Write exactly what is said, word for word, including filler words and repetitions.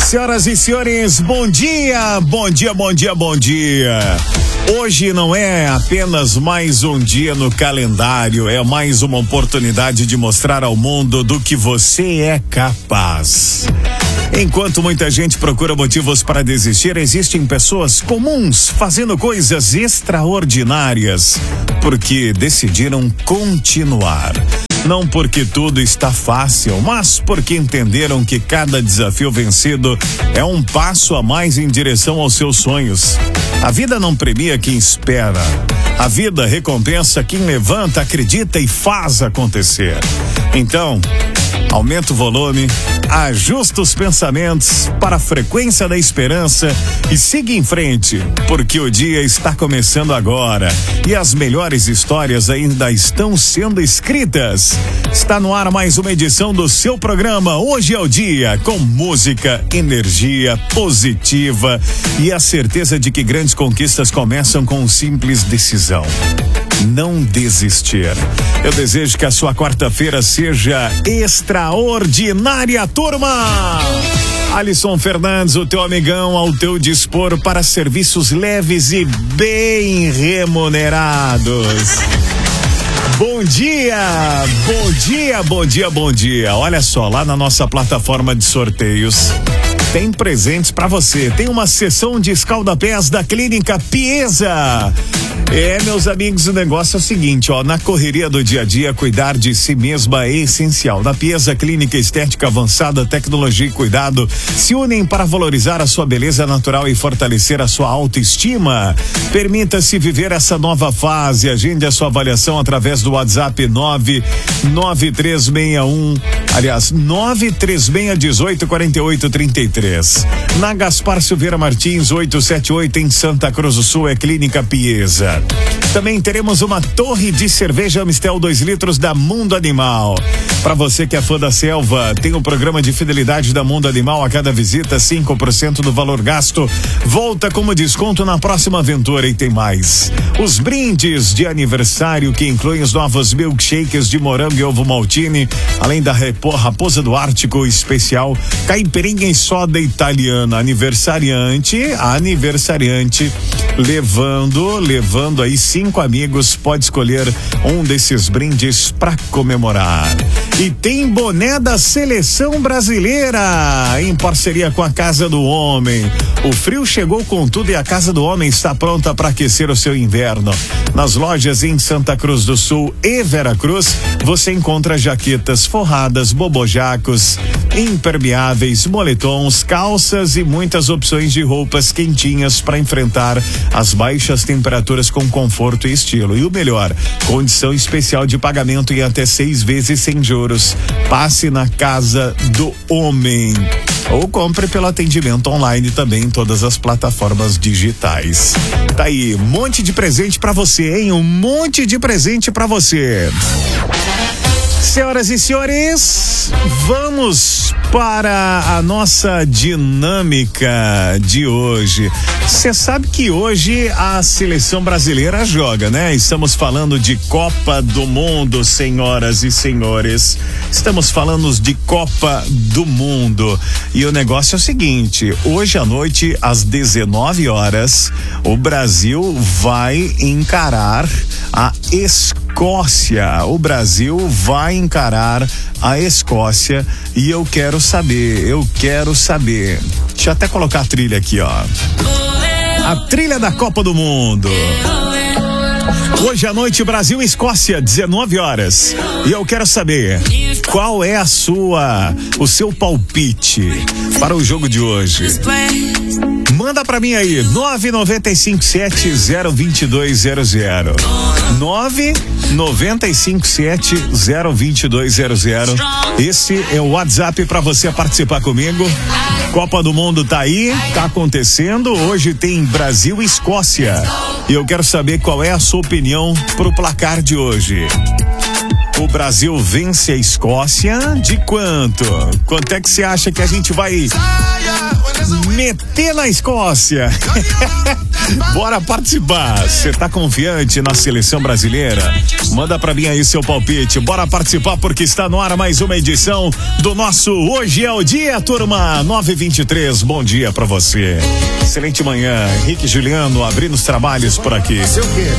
Senhoras e senhores, bom dia, bom dia, bom dia, bom dia. Hoje não é apenas mais um dia no calendário, é mais uma oportunidade de mostrar ao mundo do que você é capaz. Enquanto muita gente procura motivos para desistir, existem pessoas comuns fazendo coisas extraordinárias porque decidiram continuar. Não porque tudo está fácil, mas porque entenderam que cada desafio vencido é um passo a mais em direção aos seus sonhos. A vida não premia quem espera. A vida recompensa quem levanta, acredita e faz acontecer. Então, aumenta o volume, ajusta os pensamentos para a frequência da esperança e siga em frente, porque o dia está começando agora e as melhores histórias ainda estão sendo escritas. Está no ar mais uma edição do seu programa Hoje é o Dia, com música, energia positiva e a certeza de que grandes conquistas começam com uma simples decisão: não desistir. Eu desejo que a sua quarta-feira seja extraordinária, turma! Alisson Fernandes, o teu amigão, ao teu dispor para serviços leves e bem remunerados. Bom dia, bom dia, bom dia, bom dia. Olha só, lá na nossa plataforma de sorteios tem presentes para você. Tem uma sessão de escaldapés da Clínica Piesa. É, meus amigos, o negócio é o seguinte, ó, na correria do dia a dia, cuidar de si mesma é essencial. Na Piesa, Clínica Estética Avançada, tecnologia e cuidado se unem para valorizar a sua beleza natural e fortalecer a sua autoestima. Permita-se viver essa nova fase. Agende a sua avaliação através do WhatsApp nove nove três seis um, aliás, nove três seis um oito quatro oito três três. Na Gaspar Silveira Martins, oitocentos e setenta e oito, em Santa Cruz do Sul, é Clínica Piesa. Também teremos uma torre de cerveja Amistel dois litros da Mundo Animal. Para você que é fã da selva, tem o programa de fidelidade da Mundo Animal. A cada visita, cinco por cento do valor gasto volta como desconto na próxima aventura. E tem mais: os brindes de aniversário, que incluem os novos milkshakes de morango e ovo maltine, além da Raposa do Ártico especial, caipirinha e soda italiana. Aniversariante, aniversariante, levando, levando aí cinco amigos, pode escolher um desses brindes para comemorar. E tem boné da Seleção Brasileira, em parceria com a Casa do Homem. O frio chegou com tudo e a Casa do Homem está pronta para aquecer o seu inverno. Nas lojas em Santa Cruz do Sul e Veracruz, você encontra jaquetas forradas, bobojacos, impermeáveis, moletons, calças e muitas opções de roupas quentinhas para enfrentar as baixas temperaturas com conforto e estilo. E o melhor, condição especial de pagamento em até seis vezes sem juros. Passe na Casa do Homem ou compre pelo atendimento online também em todas as plataformas digitais. Tá aí, um monte de presente pra você, hein? Um monte de presente pra você. Senhoras e senhores, vamos para a nossa dinâmica de hoje. Você sabe que hoje a seleção brasileira joga, né? Estamos falando de Copa do Mundo, senhoras e senhores. Estamos falando de Copa do Mundo. E o negócio é o seguinte: hoje à noite, às dezenove horas, o Brasil vai encarar a Escócia. O Brasil vai encarar a Escócia e eu quero saber, eu quero saber. Deixa eu até colocar a trilha aqui, ó. A trilha da Copa do Mundo. Hoje à noite, Brasil e Escócia, dezenove horas. E eu quero saber qual é a sua, o seu palpite para o jogo de hoje. Manda pra mim aí, nove nove cinco sete zero dois dois zero zero. nove nove cinco sete zero dois dois zero zero. Esse é o WhatsApp pra você participar comigo. Copa do Mundo tá aí, tá acontecendo. Hoje tem Brasil e Escócia. E eu quero saber qual é a sua opinião pro placar de hoje. O Brasil vence a Escócia de quanto? Quanto é que você acha que a gente vai meter na Escócia? Bora participar. Você tá confiante na seleção brasileira? Manda pra mim aí seu palpite. Bora participar porque está no ar mais uma edição do nosso Hoje é o Dia, turma. nove e vinte e três. Bom dia pra você. Excelente manhã. Henrique e Juliano abrindo os trabalhos por aqui.